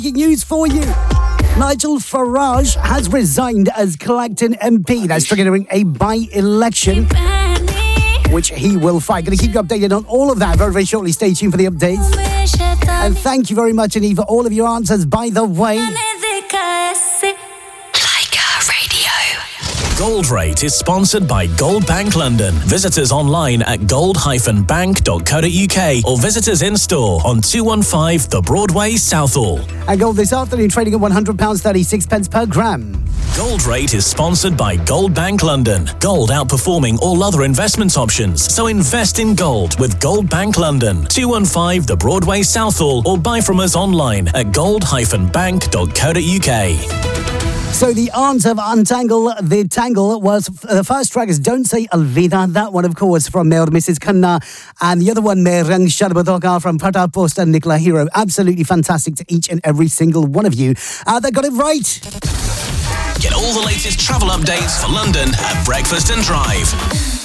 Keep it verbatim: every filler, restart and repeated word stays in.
news for you. Nigel Farage has resigned as Clacton M P. That's triggering a by-election, which he will fight. Going to keep you updated on all of that very, very shortly. Stay tuned for the updates. And thank you very much, Annie, for all of your answers, by the way. Gold Rate is sponsored by Gold Bank London. Visit us online at gold dash bank dot co dot uk or visit us in store on two one five The Broadway, Southall. And gold this afternoon trading at one hundred pounds thirty-six pence per gram. Gold Rate is sponsored by Gold Bank London. Gold outperforming all other investment options. So invest in gold with Gold Bank London. two one five The Broadway, Southall, or buy from us online at gold dash bank dot co dot uk. So the answer of Untangle the Tangle was, uh, the first track is Don't Say Alvida. That one, of course, from Mayor Missus Khanna. And the other one, Merang Sharbadoka from Pratap Post and Nicola Hero. Absolutely fantastic to each and every single one of you. Uh, they got it right. Get all the latest travel updates for London at Breakfast and Drive.